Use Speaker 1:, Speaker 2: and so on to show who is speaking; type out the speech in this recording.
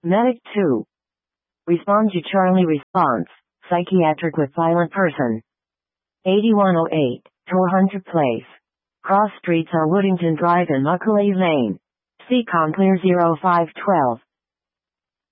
Speaker 1: Medic 2. Respond to Charlie response. Psychiatric with violent person. 8108, Torhunter Place. Cross streets on Woodington Drive and Muckalee Lane. Seacon clear 0512.